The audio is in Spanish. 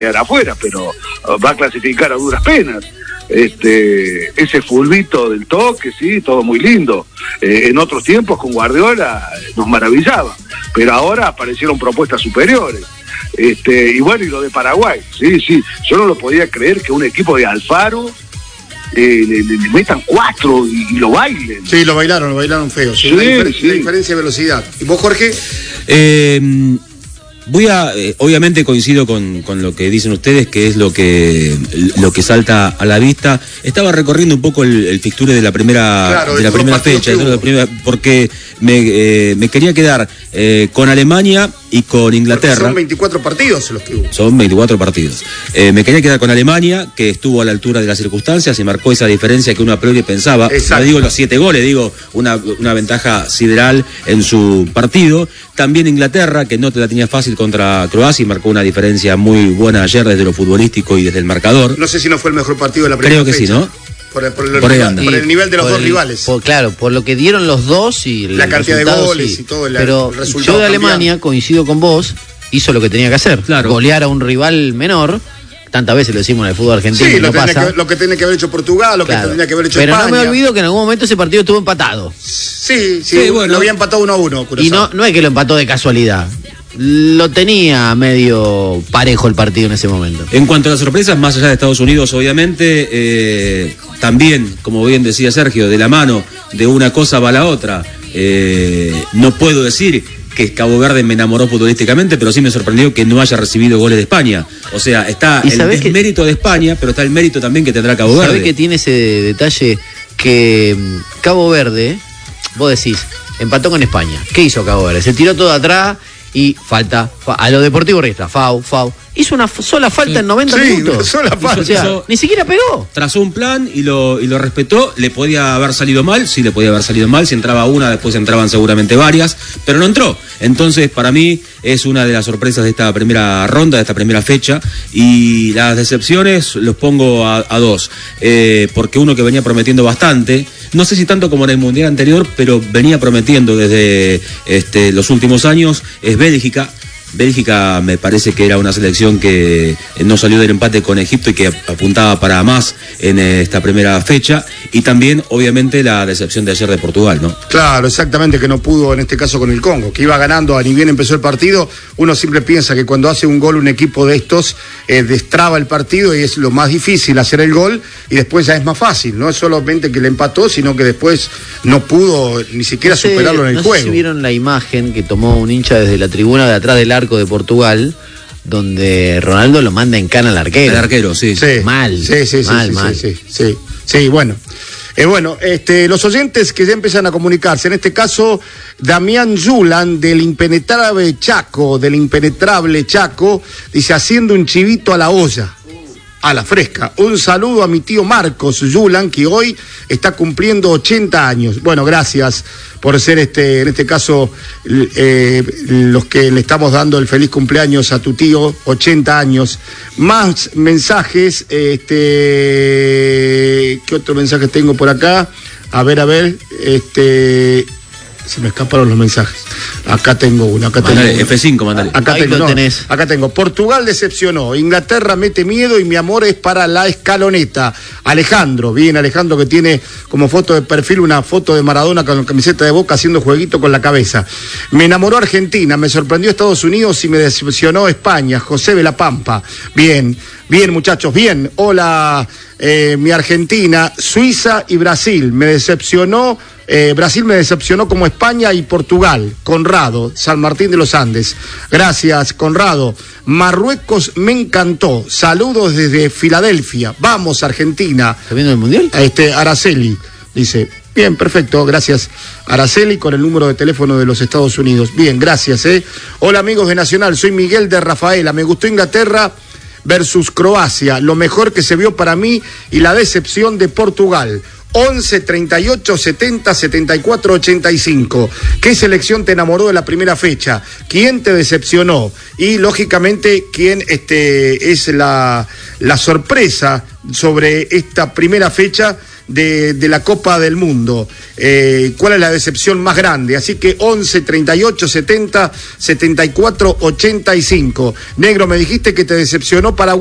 quedar afuera, pero va a clasificar a duras penas. Ese fulbito del toque, sí, todo muy lindo. En otros tiempos con Guardiola nos maravillaba, pero ahora aparecieron propuestas superiores. Y bueno, y lo de Paraguay, sí, yo no lo podía creer que un equipo de Alfaro le metan 4 y lo bailen. Sí, lo bailaron feo. Sí, la diferencia de velocidad. ¿Y vos, Jorge? Obviamente coincido con lo que dicen ustedes, que es lo que salta a la vista. Estaba recorriendo un poco el fixture de la primera fecha, porque me quería quedar con Alemania y con Inglaterra. Porque son 24 partidos los que hubo. Son 24 partidos. Me quería quedar con Alemania, que estuvo a la altura de las circunstancias y marcó esa diferencia que uno a priori pensaba. No digo los 7 goles, digo una ventaja sideral en su partido. También Inglaterra, que no te la tenía fácil contra Croacia y marcó una diferencia muy buena ayer desde lo futbolístico y desde el marcador. No sé si no fue el mejor partido de la primera fecha. Creo que sí, ¿no? Por el nivel de los dos rivales. Claro, por lo que dieron los dos y la cantidad de goles y todo el resultado. Yo de Alemania, coincido con vos, hizo lo que tenía que hacer. Claro. Golear a un rival menor. Tantas veces lo decimos en el fútbol argentino. Sí, lo que tiene que haber hecho Portugal, lo que tenía que haber hecho Pero España. No me olvido que en algún momento ese partido estuvo empatado. Sí, bueno, lo había empatado 1-1. Y no es que lo empató de casualidad. Lo tenía medio parejo el partido en ese momento. En cuanto a las sorpresas, más allá de Estados Unidos, obviamente, también, como bien decía Sergio, de la mano de una cosa va la otra. No puedo decir que Cabo Verde me enamoró futbolísticamente, pero sí me sorprendió que no haya recibido goles de España. O sea, está el desmérito de España, pero está el mérito también que tendrá Cabo Verde. ¿Sabés que tiene ese detalle? Que Cabo Verde, vos decís, empató con España. ¿Qué hizo Cabo Verde? Se tiró todo atrás y falta. A lo Deportivo Riestra, foul. Hizo una sola falta en 90 minutos. Sola falta. O sea, ni siquiera pegó. Trazó un plan y lo respetó. Le podía haber salido mal, sí le podía haber salido mal. Si entraba una, después entraban seguramente varias, pero no entró. Entonces, para mí, es una de las sorpresas de esta primera ronda, de esta primera fecha. Y las decepciones los pongo a 2. Porque uno que venía prometiendo bastante, no sé si tanto como en el Mundial anterior, pero venía prometiendo desde los últimos años, es Bélgica. Bélgica me parece que era una selección que no salió del empate con Egipto y que apuntaba para más en esta primera fecha, y también obviamente la decepción de ayer de Portugal, ¿no? Claro, exactamente, que no pudo en este caso con el Congo, que iba ganando, ni bien empezó el partido. Uno siempre piensa que cuando hace un gol un equipo de estos destraba el partido y es lo más difícil hacer el gol, y después ya es más fácil, no es solamente que le empató, sino que después no pudo ni siquiera superarlo en el juego. No sé si vieron la imagen que tomó un hincha desde la tribuna de atrás del arco de Portugal, donde Ronaldo lo manda en cana al arquero. El arquero, sí. Mal. Sí, bueno. Los oyentes que ya empiezan a comunicarse, en este caso, Damián Yulan, del impenetrable Chaco, dice, haciendo un chivito a la olla, a la fresca. Un saludo a mi tío Marcos Yulan, que hoy está cumpliendo 80 años. Bueno, gracias por ser en este caso los que le estamos dando el feliz cumpleaños a tu tío, 80 años. Más mensajes, ¿qué otro mensaje tengo por acá? A ver, se me escaparon los mensajes. Acá tengo uno. F5, mandale. Acá tengo. Portugal decepcionó. Inglaterra mete miedo y mi amor es para la escaloneta. Alejandro, que tiene como foto de perfil una foto de Maradona con la camiseta de Boca haciendo jueguito con la cabeza. Me enamoró Argentina, me sorprendió Estados Unidos y me decepcionó España. José de la Pampa. Bien, muchachos, bien. Hola, mi Argentina, Suiza y Brasil. Brasil me decepcionó como España y Portugal. Conrado, San Martín de los Andes. Gracias, Conrado. Marruecos me encantó. Saludos desde Filadelfia. Vamos, Argentina. ¿Está viendo el Mundial? Araceli dice, bien, perfecto, gracias. Araceli con el número de teléfono de los Estados Unidos. Bien, gracias. Hola, amigos de Nacional, soy Miguel de Rafaela. Me gustó Inglaterra versus Croacia. Lo mejor que se vio para mí y la decepción de Portugal. 11 38 70 74 85. ¿Qué selección te enamoró de la primera fecha? ¿Quién te decepcionó? Y lógicamente, ¿quién es la sorpresa sobre esta primera fecha de la Copa del Mundo. ¿Cuál es la decepción más grande? Así que 11 38 70 74 85. Negro, me dijiste que te decepcionó Paraguay.